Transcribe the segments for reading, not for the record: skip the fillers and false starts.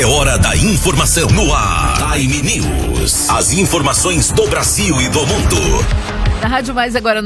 É hora da informação no ar. Time News. As informações do Brasil e do mundo. Na Rádio Mais, agora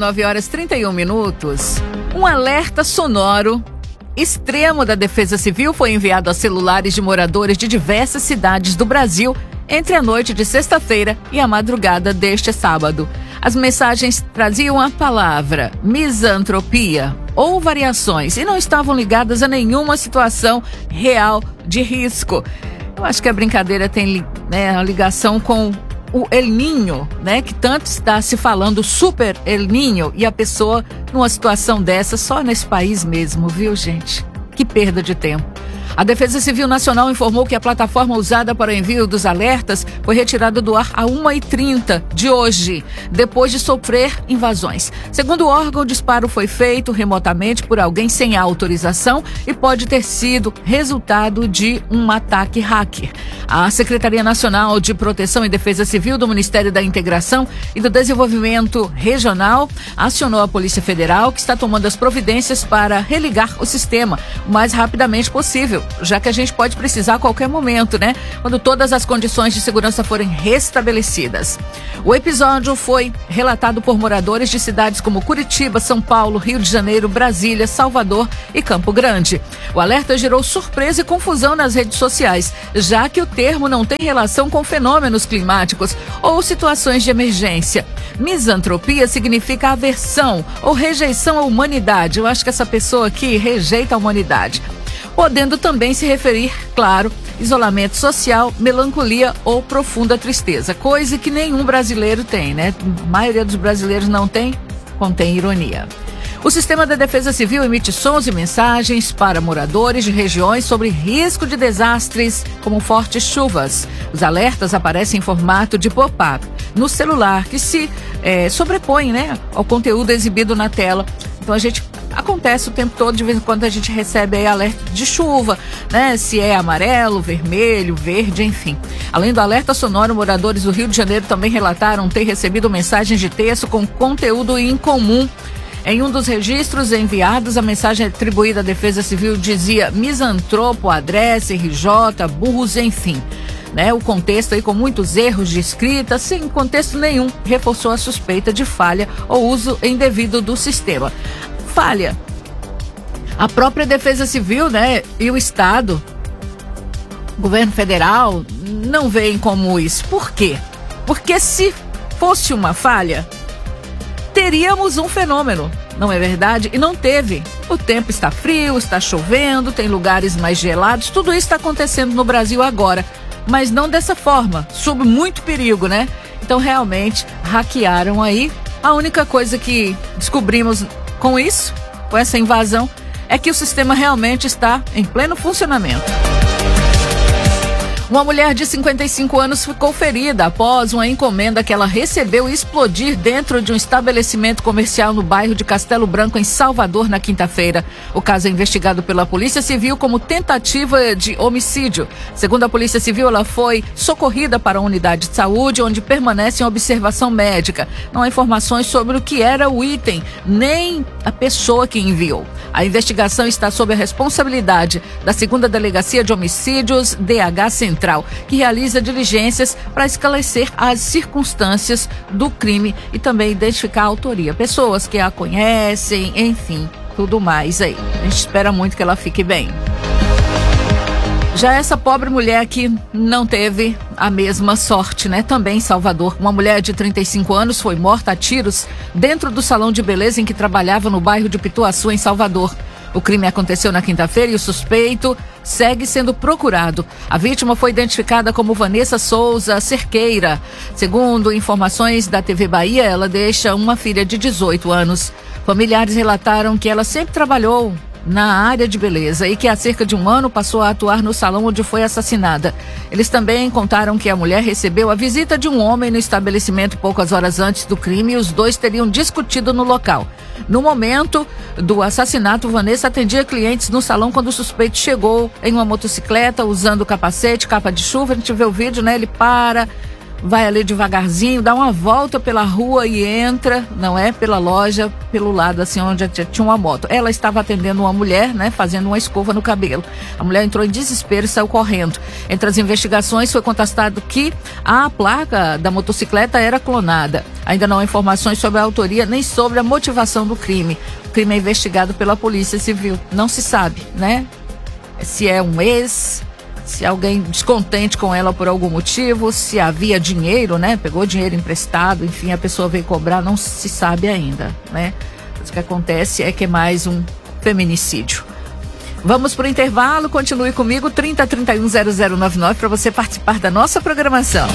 9h31. Um alerta sonoro extremo da Defesa Civil foi enviado aos celulares de moradores de diversas cidades do Brasil entre a noite de sexta-feira e a madrugada deste sábado. As mensagens traziam a palavra misantropia ou variações e não estavam ligadas a nenhuma situação real de risco. Eu acho que a brincadeira tem a ligação com o El Niño, que tanto está se falando, super El Niño, e a pessoa numa situação dessa só nesse país mesmo, viu, gente? Que perda de tempo. A Defesa Civil Nacional informou que a plataforma usada para o envio dos alertas foi retirada do ar a 1h30 de hoje, depois de sofrer invasões. Segundo o órgão, o disparo foi feito remotamente por alguém sem autorização e pode ter sido resultado de um ataque hacker. A Secretaria Nacional de Proteção e Defesa Civil do Ministério da Integração e do Desenvolvimento Regional acionou a Polícia Federal, que está tomando as providências para religar o sistema o mais rapidamente possível, já que a gente pode precisar a qualquer momento, quando todas as condições de segurança forem restabelecidas. O episódio foi relatado por moradores de cidades como Curitiba, São Paulo, Rio de Janeiro, Brasília, Salvador e Campo Grande. O alerta gerou surpresa e confusão nas redes sociais, já que o termo não tem relação com fenômenos climáticos ou situações de emergência. Misantropia significa aversão ou rejeição à humanidade. Eu acho que essa pessoa aqui rejeita a humanidade, podendo também se referir, claro, isolamento social, melancolia ou profunda tristeza, coisa que nenhum brasileiro tem, A maioria dos brasileiros não tem, contém ironia. O sistema da Defesa Civil emite sons e mensagens para moradores de regiões sobre risco de desastres, como fortes chuvas. Os alertas aparecem em formato de pop-up no celular, que se sobrepõe, ao conteúdo exibido na tela. Então acontece o tempo todo, de vez em quando a gente recebe aí alerta de chuva, se é amarelo, vermelho, verde, enfim. Além do alerta sonoro, moradores do Rio de Janeiro também relataram ter recebido mensagens de texto com conteúdo incomum. Em um dos registros enviados, a mensagem atribuída à Defesa Civil dizia misantropo, adresse, RJ, burros, enfim. O contexto aí com muitos erros de escrita, sem contexto nenhum, reforçou a suspeita de falha ou uso indevido do sistema. Falha. A própria Defesa Civil, e o Estado, o governo federal, não veem como isso. Por quê? Porque se fosse uma falha, teríamos um fenômeno, não é verdade? E não teve. O tempo está frio, está chovendo, tem lugares mais gelados, tudo isso está acontecendo no Brasil agora, mas não dessa forma, sob muito perigo, Então realmente hackearam aí. A única coisa que descobrimos com isso, com essa invasão, é que o sistema realmente está em pleno funcionamento. Uma mulher de 55 anos ficou ferida após uma encomenda que ela recebeu explodir dentro de um estabelecimento comercial no bairro de Castelo Branco, em Salvador, na quinta-feira. O caso é investigado pela Polícia Civil como tentativa de homicídio. Segundo a Polícia Civil, ela foi socorrida para a unidade de saúde, onde permanece em observação médica. Não há informações sobre o que era o item, nem a pessoa que enviou. A investigação está sob a responsabilidade da 2ª Delegacia de Homicídios, DH Central, que realiza diligências para esclarecer as circunstâncias do crime e também identificar a autoria. Pessoas que a conhecem, enfim, tudo mais aí. A gente espera muito que ela fique bem. Já essa pobre mulher que não teve a mesma sorte, Também em Salvador. Uma mulher de 35 anos foi morta a tiros dentro do salão de beleza em que trabalhava no bairro de Pituaçu, em Salvador. O crime aconteceu na quinta-feira e o suspeito segue sendo procurado. A vítima foi identificada como Vanessa Souza Cerqueira. Segundo informações da TV Bahia, ela deixa uma filha de 18 anos. Familiares relataram que ela sempre trabalhou na área de beleza e que há cerca de um ano passou a atuar no salão onde foi assassinada. Eles também contaram que a mulher recebeu a visita de um homem no estabelecimento poucas horas antes do crime e os dois teriam discutido no local. No momento do assassinato, Vanessa atendia clientes no salão quando o suspeito chegou em uma motocicleta usando capacete, capa de chuva. A gente vê o vídeo, ele para, vai ali devagarzinho, dá uma volta pela rua e entra, não é? Pela loja, pelo lado assim onde tinha uma moto. Ela estava atendendo uma mulher, né? Fazendo uma escova no cabelo. A mulher entrou em desespero e saiu correndo. Entre as investigações foi constatado que a placa da motocicleta era clonada. Ainda não há informações sobre a autoria nem sobre a motivação do crime. O crime é investigado pela Polícia Civil. Não se sabe, né? Se é um ex, se alguém descontente com ela por algum motivo, se havia dinheiro, né? Pegou dinheiro emprestado, enfim, a pessoa veio cobrar, não se sabe ainda, né? Mas o que acontece é que é mais um feminicídio. Vamos pro intervalo, continue comigo, 30310099 para você participar da nossa programação.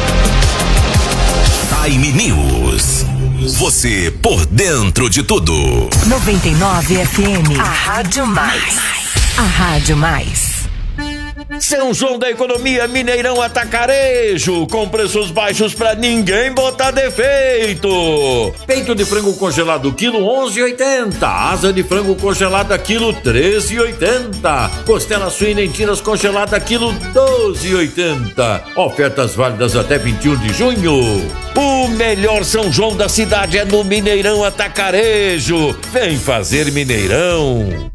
Time News. Você por dentro de tudo. 99 FM, a Rádio Mais. A Rádio Mais. São João da Economia, Mineirão Atacarejo, com preços baixos pra ninguém botar defeito. Peito de frango congelado quilo 11,80, asa de frango congelada quilo 13,80, costela suína em tiras congelada quilo 12,80. Ofertas válidas até 21 de junho. O melhor São João da cidade é no Mineirão Atacarejo. Vem fazer Mineirão.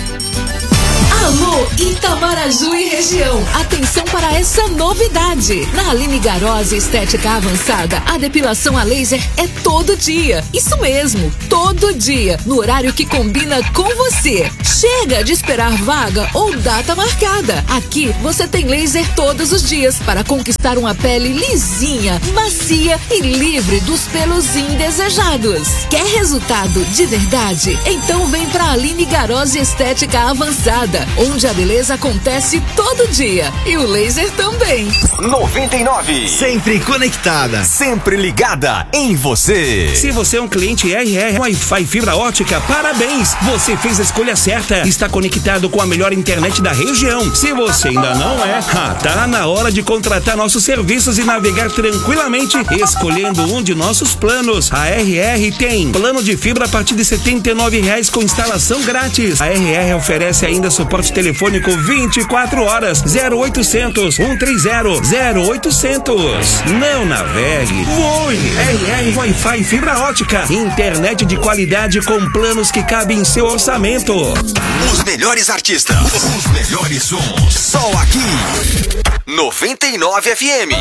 Alô, Itamaraju e região. Atenção para essa novidade. Na Aline Garose Estética Avançada, a depilação a laser é todo dia. Isso mesmo, todo dia. No horário que combina com você. Chega de esperar vaga ou data marcada. Aqui você tem laser todos os dias para conquistar uma pele lisinha, macia e livre dos pelos indesejados. Quer resultado de verdade? Então vem pra Aline Garose Estética Avançada, onde a beleza acontece todo dia e o laser também. 99. Sempre conectada, sempre ligada em você. Se você é um cliente RR Wi-Fi fibra ótica, parabéns! Você fez a escolha certa. Está conectado com a melhor internet da região. Se você ainda não é, tá na hora de contratar nossos serviços e navegar tranquilamente, escolhendo um de nossos planos. A RR tem plano de fibra a partir de R$ 79,00 com instalação grátis. A RR oferece ainda suporte telefônico 24 horas, 0800 130 0800. Não navegue, voe. RR Wi-Fi fibra ótica, internet de qualidade com planos que cabem em seu orçamento. Os melhores artistas, os melhores sons, só aqui 99 FM.